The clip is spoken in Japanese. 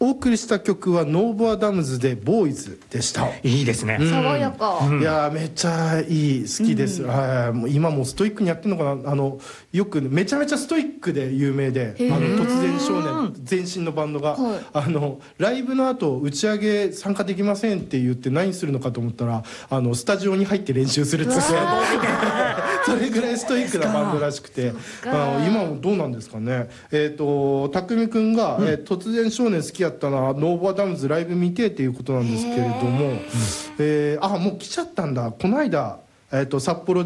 お送りした曲はノーボアダムズでボーイズでした。 いいですね、 爽やか、 いやめっちゃいい、好きです、もう今もストイックにやってるのかな。よくめちゃめちゃストイックで有名で、突然少年前身のバンドが、ライブの後打ち上げ参加できませんって言って何するのかと思ったらスタジオに入って練習するっつってそれぐらいストイックなバンドらしくて、今もどうなんですかね。たくみくんが、突然少年好きやったな、ノーボアダムズライブ見てっていうことなんですけれども、もう来ちゃったんだ。この間、札幌で